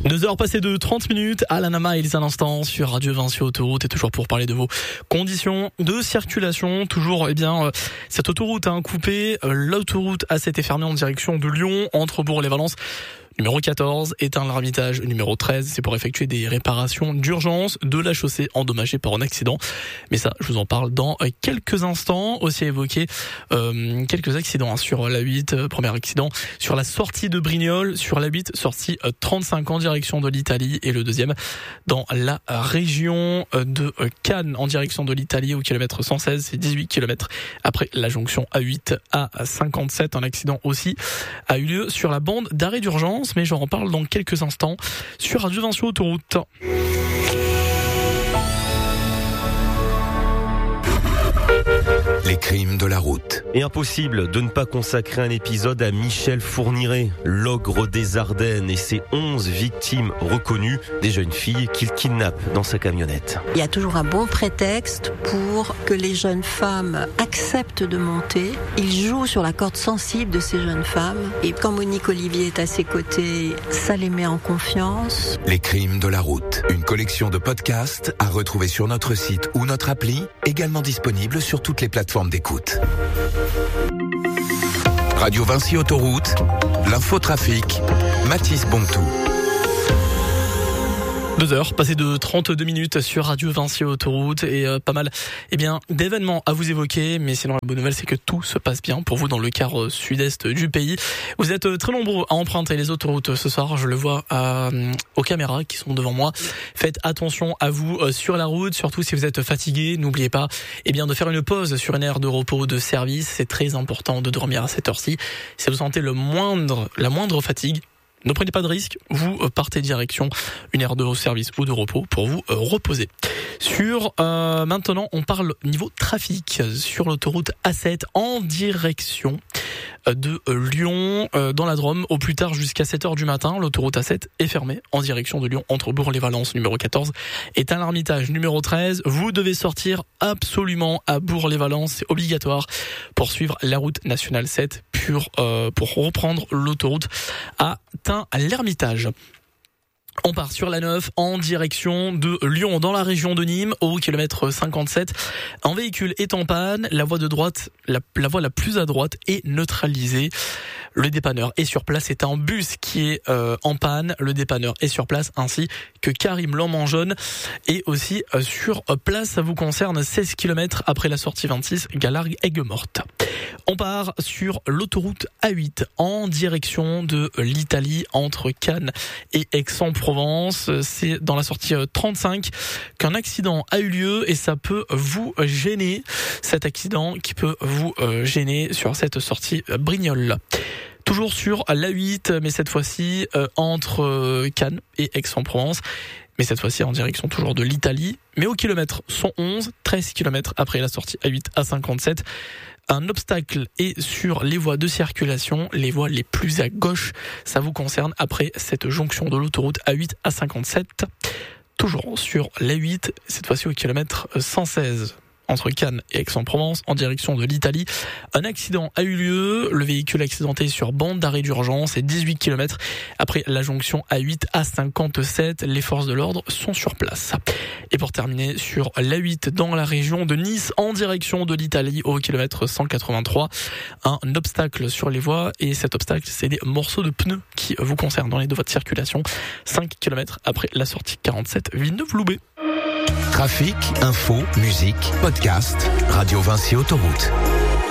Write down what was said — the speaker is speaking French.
2h passées de 30 minutes, Alana Miles à l'instant sur Radio Vinci Autoroute, et toujours pour parler de vos conditions de circulation. Toujours, cette autoroute coupée, l'autoroute A7 est fermée en direction de Lyon, entre Bourg et Valence. Numéro 14, éteint l'Ermitage. Numéro 13, c'est pour effectuer des réparations d'urgence de la chaussée endommagée par un accident. Mais ça, je vous en parle dans quelques instants. Aussi évoquer quelques accidents sur la 8, premier accident sur la sortie de Brignoles, sur la 8, sortie 35 en direction de l'Italie, et le deuxième dans la région de Cannes en direction de l'Italie au kilomètre 116, c'est 18 km après la jonction A8 à 57. Un accident aussi a eu lieu sur la bande d'arrêt d'urgence, mais j'en reparle dans quelques instants sur Radio Vinci Autoroute. Les crimes de la route. Et impossible de ne pas consacrer un épisode à Michel Fourniret, l'ogre des Ardennes, et ses 11 victimes reconnues, des jeunes filles qu'il kidnappe dans sa camionnette. Il y a toujours un bon prétexte pour que les jeunes femmes acceptent de monter. Il joue sur la corde sensible de ces jeunes femmes, et quand Monique Olivier est à ses côtés, ça les met en confiance. Les crimes de la route. Une collection de podcasts à retrouver sur notre site ou notre appli, également disponible sur toutes les plateformes d'écoute. Radio Vinci Autoroute, l'infotrafic, Mathis Bontou. 2h, passées de 32 minutes sur Radio Vinci Autoroute, et pas mal d'événements à vous évoquer, mais sinon la bonne nouvelle c'est que tout se passe bien pour vous dans le quart sud-est du pays. Vous êtes très nombreux à emprunter les autoroutes ce soir, je le vois aux caméras qui sont devant moi. Faites attention à vous sur la route, surtout si vous êtes fatigué, n'oubliez pas de faire une pause sur une aire de repos de service, c'est très important de dormir à cette heure-ci. Si vous sentez la moindre fatigue, ne prenez pas de risque, vous partez direction une aire de service ou de repos pour vous reposer. Maintenant, on parle niveau trafic sur l'autoroute A7 en direction de Lyon dans la Drôme. Au plus tard jusqu'à 7h du matin, l'autoroute A7 est fermée en direction de Lyon entre Bourg et Valence. Numéro 14 est à l'Ermitage. Numéro 13, vous devez sortir absolument à Bourg-les-Valences, c'est obligatoire pour suivre la route nationale 7 pour reprendre l'autoroute à l'Ermitage. On part sur la 9 en direction de Lyon dans la région de Nîmes au kilomètre 57. Un véhicule est en panne, la voie de droite, la voie la plus à droite est neutralisée. Le dépanneur est sur place, c'est un bus qui est en panne. Le dépanneur est sur place ainsi que Karim L'Homme-en-Jaune est aussi sur place. Ça vous concerne 16 km après la sortie 26 Galargues-Aigues-Mortes. On part sur l'autoroute A8 en direction de l'Italie entre Cannes et Aix-en-Provence. C'est dans la sortie 35 qu'un accident a eu lieu et ça peut vous gêner. Cet accident qui peut vous gêner sur cette sortie Brignoles. Toujours sur l'A8, mais cette fois-ci entre Cannes et Aix-en-Provence. Mais cette fois-ci en direction toujours de l'Italie. Mais au kilomètre 111, 13 km après la sortie A8 à 57. Un obstacle est sur les voies de circulation, les voies les plus à gauche. Ça vous concerne après cette jonction de l'autoroute A8 à 57. Toujours sur l'A8, cette fois-ci au kilomètre 116. Entre Cannes et Aix-en-Provence, en direction de l'Italie. Un accident a eu lieu. Le véhicule accidenté sur bande d'arrêt d'urgence est 18 km après la jonction A8 à 57. Les forces de l'ordre sont sur place. Et pour terminer, sur l'A8 dans la région de Nice, en direction de l'Italie, au kilomètre 183, un obstacle sur les voies. Et cet obstacle, c'est des morceaux de pneus qui vous concernent dans les deux voies de circulation. 5 km après la sortie 47, Villeneuve-Loubet. Trafic, info, musique, podcast, Radio Vinci Autoroute.